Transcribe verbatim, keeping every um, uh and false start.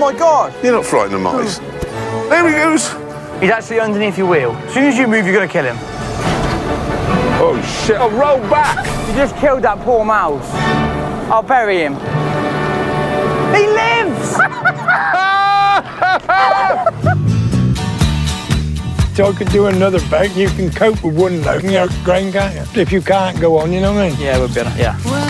my God! You're not frightened of mice. There he goes. He's actually underneath your wheel. As soon as you move, you're going to kill him. Oh, shit. Oh, roll back. You just killed that poor mouse. I'll bury him. He lives! So I could do another bag. You can cope with one load and you're grain, can't you? If you can't go on, you know what I mean? Yeah, we'll be able to, yeah.